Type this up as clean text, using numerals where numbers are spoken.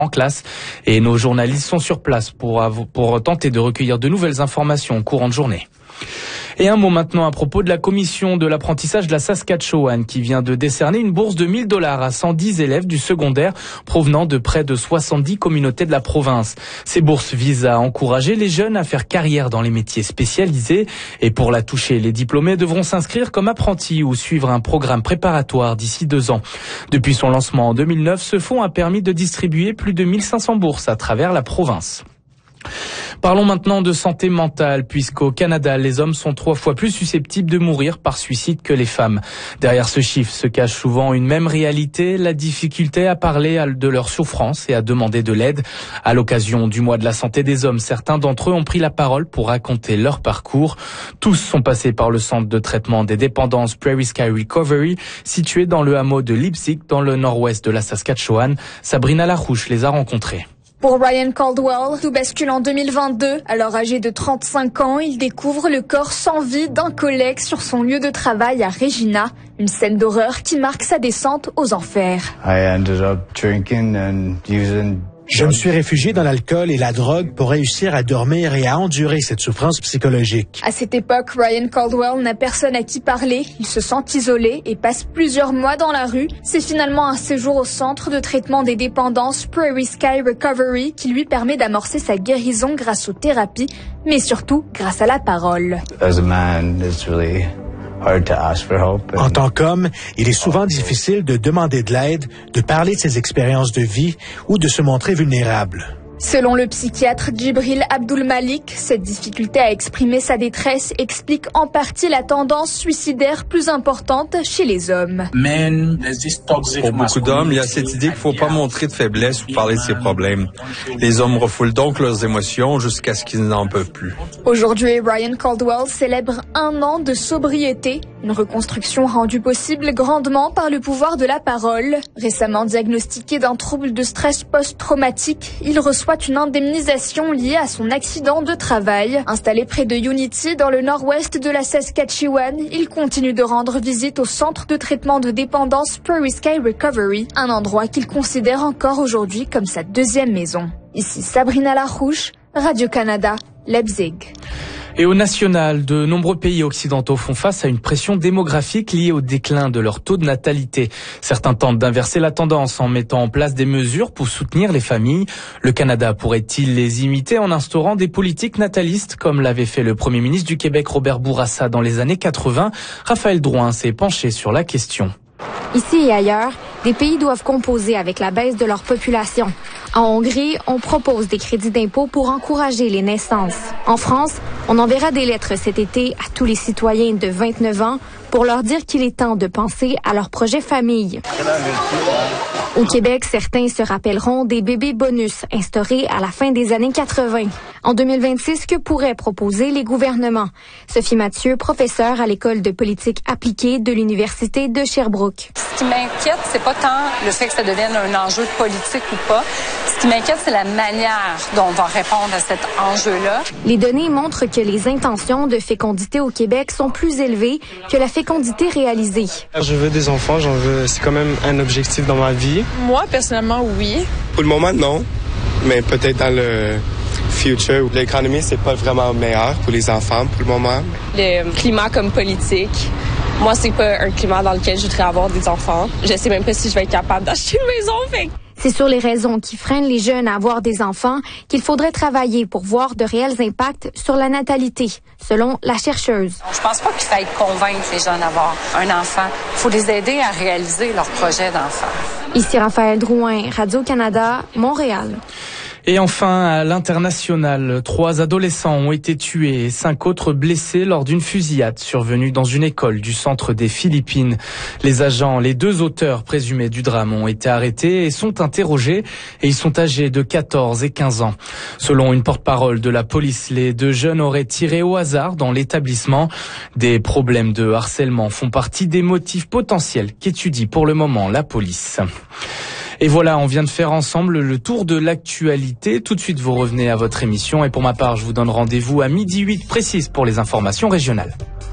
en classe. Et nos journalistes sont sur place pour tenter de recueillir de nouvelles informations au courant de journée. Et un mot maintenant à propos de la commission de l'apprentissage de la Saskatchewan qui vient de décerner une bourse de $1000 à 110 élèves du secondaire provenant de près de 70 communautés de la province. Ces bourses visent à encourager les jeunes à faire carrière dans les métiers spécialisés et pour la toucher, les diplômés devront s'inscrire comme apprentis ou suivre un programme préparatoire d'ici 2 ans. Depuis son lancement en 2009, ce fonds a permis de distribuer plus de 1500 bourses à travers la province. Parlons maintenant de santé mentale, puisqu'au Canada, les hommes sont 3 fois plus susceptibles de mourir par suicide que les femmes. Derrière ce chiffre se cache souvent une même réalité, la difficulté à parler de leur souffrance et à demander de l'aide. À l'occasion du mois de la santé des hommes, certains d'entre eux ont pris la parole pour raconter leur parcours. Tous sont passés par le centre de traitement des dépendances Prairie Sky Recovery, situé dans le hameau de Leipzig, dans le nord-ouest de la Saskatchewan. Sabrina Larouche les a rencontrés. Pour Ryan Caldwell, tout bascule en 2022. Alors âgé de 35 ans, il découvre le corps sans vie d'un collègue sur son lieu de travail à Regina. Une scène d'horreur qui marque sa descente aux enfers. Je me suis réfugié dans l'alcool et la drogue pour réussir à dormir et à endurer cette souffrance psychologique. À cette époque, Ryan Caldwell n'a personne à qui parler. Il se sent isolé et passe plusieurs mois dans la rue. C'est finalement un séjour au centre de traitement des dépendances Prairie Sky Recovery qui lui permet d'amorcer sa guérison grâce aux thérapies, mais surtout grâce à la parole. En tant qu'homme, il est souvent difficile de demander de l'aide, de parler de ses expériences de vie ou de se montrer vulnérable. Selon le psychiatre Djibril Abdul-Malik, cette difficulté à exprimer sa détresse explique en partie la tendance suicidaire plus importante chez les hommes. Pour beaucoup d'hommes, il y a cette idée qu'il ne faut pas montrer de faiblesse ou parler de ses problèmes. Les hommes refoulent donc leurs émotions jusqu'à ce qu'ils n'en peuvent plus. Aujourd'hui, Ryan Caldwell célèbre 1 an de sobriété, une reconstruction rendue possible grandement par le pouvoir de la parole. Récemment diagnostiqué d'un trouble de stress post-traumatique, il reçoit une indemnisation liée à son accident de travail. Installé près de Unity, dans le nord-ouest de la Saskatchewan, il continue de rendre visite au centre de traitement de dépendance Prairie Sky Recovery, un endroit qu'il considère encore aujourd'hui comme sa deuxième maison. Ici Sabrina Larouche, Radio-Canada, Leipzig. Et au national, de nombreux pays occidentaux font face à une pression démographique liée au déclin de leur taux de natalité. Certains tentent d'inverser la tendance en mettant en place des mesures pour soutenir les familles. Le Canada pourrait-il les imiter en instaurant des politiques natalistes comme l'avait fait le Premier ministre du Québec Robert Bourassa dans les années 80? Raphaël Drouin s'est penché sur la question. Ici et ailleurs, des pays doivent composer avec la baisse de leur population. En Hongrie, on propose des crédits d'impôt pour encourager les naissances. En France, on enverra des lettres cet été à tous les citoyens de 29 ans pour leur dire qu'il est temps de penser à leur projet famille. Au Québec, certains se rappelleront des bébés bonus instaurés à la fin des années 80. En 2026, que pourraient proposer les gouvernements? Sophie Mathieu, professeure à l'École de politique appliquée de l'Université de Sherbrooke. Ce qui m'inquiète, c'est pas tant le fait que ça devienne un enjeu politique ou pas. Ce qui m'inquiète, c'est la manière dont on va répondre à cet enjeu-là. Les données montrent que les intentions de fécondité au Québec sont plus élevées que la fécondité réalisée. Je veux des enfants, j'en veux. C'est quand même un objectif dans ma vie. Moi, personnellement, oui. Pour le moment, non. Mais peut-être dans le future, l'économie, c'est pas vraiment meilleur pour les enfants pour le moment. Le climat comme politique. Moi, c'est pas un climat dans lequel je voudrais avoir des enfants. Je sais même pas si je vais être capable d'acheter une maison. C'est sur les raisons qui freinent les jeunes à avoir des enfants qu'il faudrait travailler pour voir de réels impacts sur la natalité, selon la chercheuse. Je pense pas qu'il faille convaincre les jeunes d'avoir un enfant. Il faut les aider à réaliser leur projet d'enfant. Ici Raphaël Drouin, Radio-Canada, Montréal. Et enfin, à l'international, 3 adolescents ont été tués et 5 autres blessés lors d'une fusillade survenue dans une école du centre des Philippines. Les 2 auteurs présumés du drame ont été arrêtés et sont interrogés et ils sont âgés de 14 et 15 ans. Selon une porte-parole de la police, les 2 jeunes auraient tiré au hasard dans l'établissement. Des problèmes de harcèlement font partie des motifs potentiels qu'étudie pour le moment la police. Et voilà, on vient de faire ensemble le tour de l'actualité. Tout de suite, vous revenez à votre émission. Et pour ma part, je vous donne rendez-vous à 12h08 précise pour les informations régionales.